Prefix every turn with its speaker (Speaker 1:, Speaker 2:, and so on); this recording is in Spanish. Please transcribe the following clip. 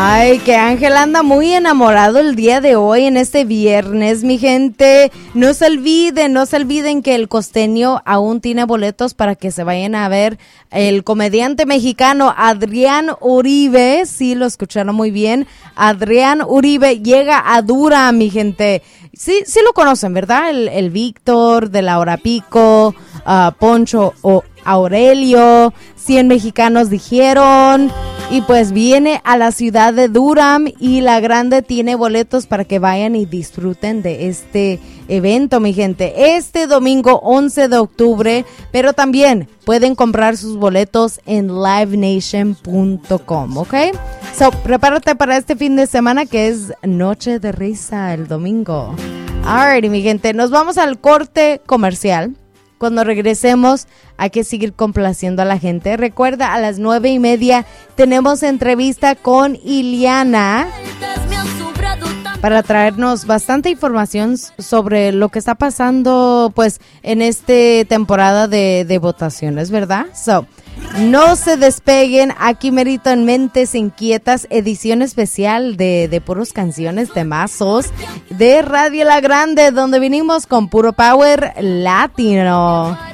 Speaker 1: Ay, que Ángel anda muy enamorado el día de hoy, en este viernes, mi gente. No se olviden que el Costeño aún tiene boletos para que se vayan a ver el comediante mexicano Adrián Uribe. Sí, lo escucharon muy bien. Adrián Uribe llega a Durham, mi gente. Sí lo conocen, ¿verdad? El Víctor de la Hora Pico, Poncho o Aurelio, 100 mexicanos dijeron. Y pues viene a la ciudad de Durham y La Grande tiene boletos para que vayan y disfruten de este evento, mi gente. Este domingo 11 de octubre, pero también pueden comprar sus boletos en livenation.com, ¿ok? So, prepárate para este fin de semana que es Noche de Risa el domingo. Alrighty, mi gente, nos vamos al corte comercial. Cuando regresemos hay que seguir complaciendo a la gente. Recuerda, a las 9:30 tenemos entrevista con Iliana para traernos bastante información sobre lo que está pasando pues en esta temporada de votaciones, ¿verdad? So, no se despeguen, aquí merito en Mentes Inquietas, edición especial de puros canciones, temazos de Radio La Grande, donde vinimos con puro power latino.